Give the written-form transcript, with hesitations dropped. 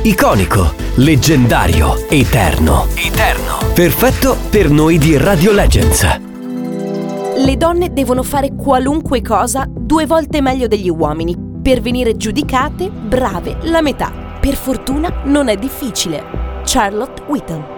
Iconico, leggendario, eterno. Perfetto per noi di Radio Legends. Le donne devono fare qualunque cosa 2 volte meglio degli uomini per venire giudicate brave la metà. Per fortuna non è difficile. Charlotte Whitton.